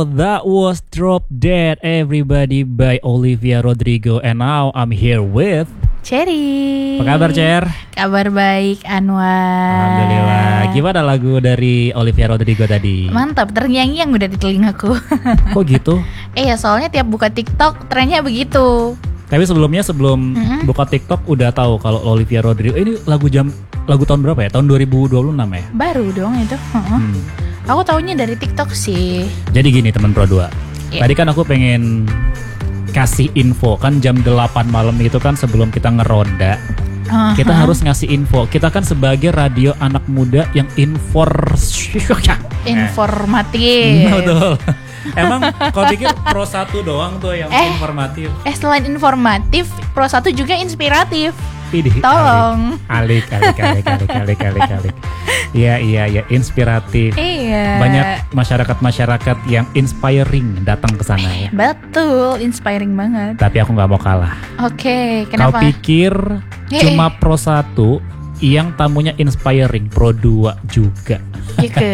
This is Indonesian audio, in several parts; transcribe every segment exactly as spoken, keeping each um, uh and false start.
Wow, that was Drop Dead Everybody by Olivia Rodrigo. And now I'm here with Cherry. Apa kabar, Cher? Kabar baik, Anwar. Alhamdulillah. Gimana lagu dari Olivia Rodrigo tadi? Mantap, terngiang-ngiang udah di telingaku. Kok gitu? Eh ya, soalnya tiap buka TikTok trennya begitu. Tapi sebelumnya sebelum Mm-hmm. buka TikTok udah tahu kalau Olivia Rodrigo ini lagu jam lagu tahun berapa ya? Tahun dua ribu dua puluh enam ya? Baru dong itu. Uh-huh. Hmm. Aku taunya dari TikTok sih. Jadi gini teman Pro dua. Yeah. Tadi kan aku pengen kasih info kan jam delapan malam itu kan sebelum kita ngeroda. Uh-huh. Kita harus ngasih info. Kita kan sebagai radio anak muda yang infor informatif. Nah, betul. Emang kau pikir Pro satu doang tuh yang Eh. informatif? Eh selain informatif, Pro satu juga inspiratif. Idih, Tolong. Alik, alik, alik, alik, alik, alik, alik. Iya, iya, iya, inspiratif. Iya. Banyak masyarakat-masyarakat yang inspiring datang ke sana ya. Betul, inspiring banget. Tapi aku nggak mau kalah. Oke, Kau kenapa? pikir Eh, cuma Pro satu yang tamunya inspiring, Pro dua juga. Gitu.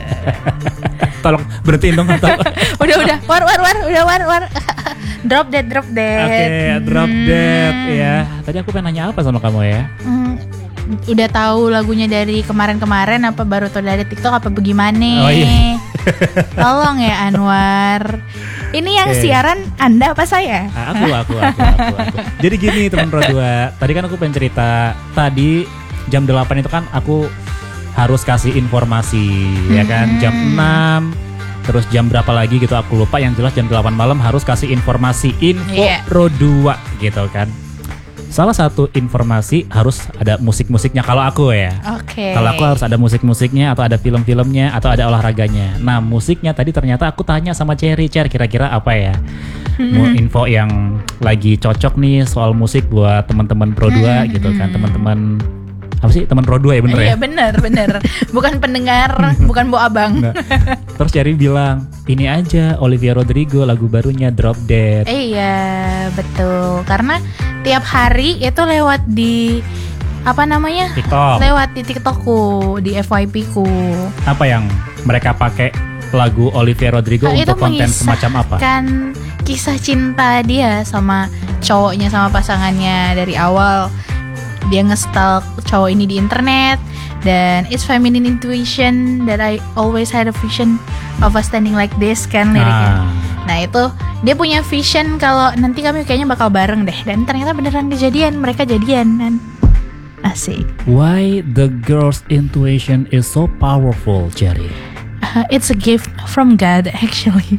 Tolong berhentiin dong atau Udah udah, war war war, udah war war. Drop dead, drop dead. Oke, drop Hmm. dead ya. Tadi aku pengen nanya apa sama kamu ya? Hmm, udah tahu lagunya dari kemarin-kemarin apa baru tahu dari TikTok apa bagaimana? Oh, iya. Tolong ya Anwar. Ini yang Oke. siaran Anda apa saya? Ah, aku, aku, aku, aku, aku. Jadi gini teman Pro dua. Tadi kan aku pengen cerita. Tadi jam delapan itu kan aku harus kasih informasi ya kan. Jam enam. Terus jam berapa lagi gitu aku lupa. Yang jelas jam delapan malam harus kasih informasi. Info Iya. Pro dua gitu kan. Salah satu informasi harus ada musik-musiknya kalau aku ya. Oke. Kalau aku harus ada musik-musiknya atau ada film-filmnya atau ada olahraganya. Nah musiknya tadi ternyata aku tanya sama Cherry, Cher kira-kira apa ya? Mau info yang lagi cocok nih soal musik buat teman-teman Pro dua gitu kan, teman-teman apa sih teman Pro dua ya bener ya? Iya bener bener. Bukan pendengar, bukan bu abang. Nah, terus Cherry bilang ini aja Olivia Rodrigo lagu barunya Drop Dead. Iya betul. Karena tiap hari itu lewat di apa namanya? TikTok. Lewat di TikTokku, di F Y P ku. Apa yang mereka pakai lagu Olivia Rodrigo Nah, itu untuk konten semacam apa? Kan kisah cinta dia sama cowoknya, sama pasangannya dari awal. Dia nge-stalk cowok ini di internet. Dan it's feminine intuition that I always had a vision of us standing like this kan liriknya. Nah, Nah itu dia punya vision kalau nanti kami kayaknya bakal bareng deh. Dan ternyata beneran kejadian, mereka jadian kan. Asik. why the girl's intuition is so powerful, Cherry? Uh, it's a gift from God actually.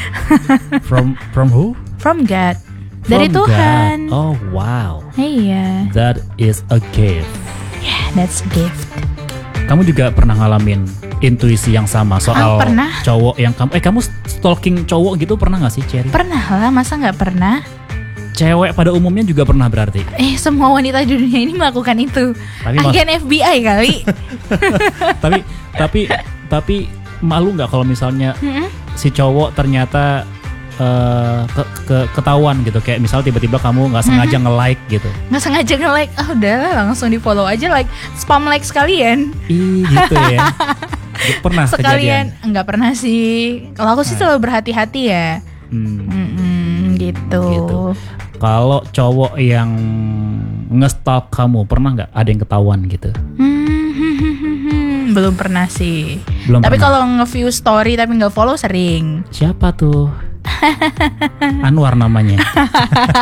From from who? From God. Dari From Tuhan. God. Oh wow, Iya. that is a gift. Yeah, that's a gift. Kamu juga pernah ngalamin intuisi yang sama soal Ah, pernah. cowok yang kamu eh kamu stalking cowok gitu pernah nggak sih, Cherry? Pernah lah, masa nggak pernah? Cewek pada umumnya juga pernah berarti. Eh, semua wanita di dunia ini melakukan itu. Tapi mas- Agen F B I kali. tapi tapi tapi malu nggak kalau misalnya Mm-mm. si cowok ternyata eh, ke, ke- ketahuan gitu, kayak misal tiba-tiba kamu nggak sengaja nge-like gitu. Nggak sengaja nge-like, ah udahlah langsung di follow aja, like spam like sekalian. Ih gitu ya. Pernah Sekalian, kejadian. nggak pernah sih. Kalau aku sih Nah. selalu berhati-hati ya. Hmm. Mm-mm, gitu. Gitu. Kalau cowok yang nge-stalk kamu pernah nggak ada yang ketahuan gitu? Hmm, belum pernah sih. Belum Tapi pernah. kalau nge-view story tapi nggak follow sering. Siapa tuh? Anwar namanya.